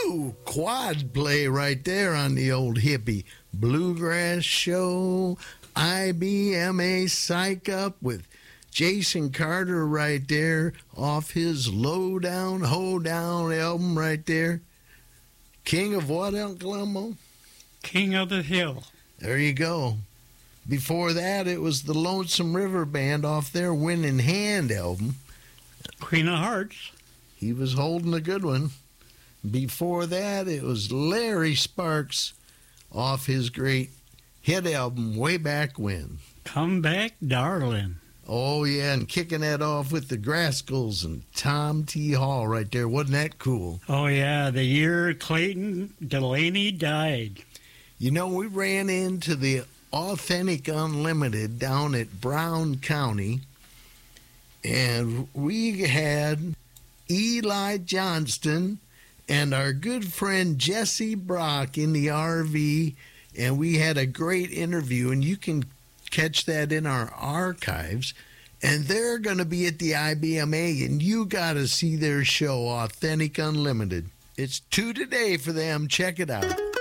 Woo! Quad play right there on the old hippie bluegrass show. IBMA Psych Up with Jason Carter right there off his Low Down, Hoedown album right there. King of what, Uncle Elmo? King of the Hill. There you go. Before that, it was the Lonesome River Band off their Winning Hand album. Queen of Hearts. He was holding a good one. Before that, it was Larry Sparks off his great hit album Way Back When. Come Back, Darling. Oh, yeah, and kicking that off with the Grascals and Tom T. Hall right there. Wasn't that cool? Oh, yeah, the year Clayton Delaney died. You know, we ran into the Authentic Unlimited down at Brown County, and we had Eli Johnston and our good friend Jesse Brock in the RV, and we had a great interview, and you can catch that in our archives. And they're going to be at the IBMA, and you got to see their show, Authentic Unlimited. It's 2 today for them. Check it out.